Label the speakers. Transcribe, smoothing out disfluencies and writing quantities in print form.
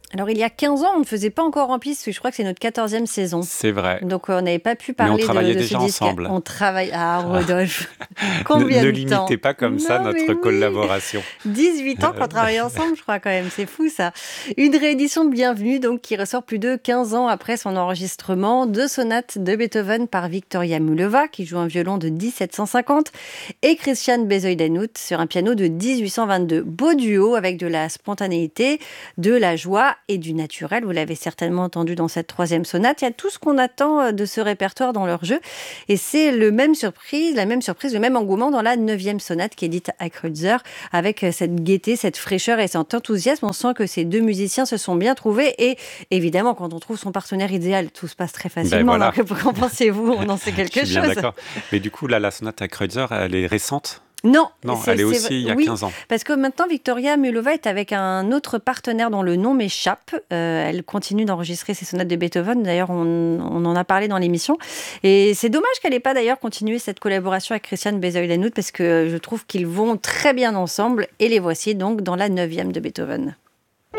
Speaker 1: Alors, il y a 15 ans, on ne faisait pas encore en piste, parce que je crois que c'est notre 14e saison.
Speaker 2: C'est vrai.
Speaker 1: Donc, on n'avait pas pu
Speaker 2: Mais on
Speaker 1: parler
Speaker 2: travaillait
Speaker 1: de ce
Speaker 2: déjà
Speaker 1: disque.
Speaker 2: ensemble.
Speaker 1: On travaille... Ah, Rodolphe,
Speaker 2: Ne,
Speaker 1: combien
Speaker 2: ne
Speaker 1: de
Speaker 2: limitez
Speaker 1: temps?
Speaker 2: pas comme ça
Speaker 1: Non, mais
Speaker 2: notre
Speaker 1: oui,
Speaker 2: collaboration.
Speaker 1: 18 ans qu'on travaille ensemble, je crois quand même, c'est fou ça. Une réédition de Bienvenue, donc, qui ressort plus de 15 ans après son enregistrement, de sonates de Beethoven par Victoria Moulova, qui joue un violon de 1750, et Christian Bezoï-Danout sur un piano de 1822. Beau duo avec de la spontanéité, de la joie et du naturel. Vous l'avez certainement entendu dans cette troisième sonate. Il y a tout ce qu'on attend de ce répertoire dans leur jeu. Et c'est la même surprise, le même engouement dans la neuvième sonate qui est dite à Kreutzer, avec cette gaieté, cette fraîcheur et cet enthousiasme. On sent que ces deux musiciens se sont bien trouvés. Et évidemment, quand on trouve son partenaire idéal, tout se passe très
Speaker 2: Ben
Speaker 1: facilement.
Speaker 2: voilà,
Speaker 1: Donc, qu'en pensez-vous? On en sait
Speaker 2: je
Speaker 1: quelque
Speaker 2: suis bien
Speaker 1: chose.
Speaker 2: d'accord. Mais du coup, là, la sonate à Kreutzer, elle est récente?
Speaker 1: Non,
Speaker 2: Non, elle est aussi il y a
Speaker 1: oui,
Speaker 2: 15 ans.
Speaker 1: parce que maintenant Victoria Mulova est avec un autre partenaire dont le nom m'échappe. Elle continue d'enregistrer ses sonates de Beethoven. D'ailleurs, on en a parlé dans l'émission. Et c'est dommage qu'elle n'ait pas d'ailleurs continué cette collaboration avec Christian Bezoï-Danout parce que je trouve qu'ils vont très bien ensemble. Et les voici donc dans la neuvième de Beethoven.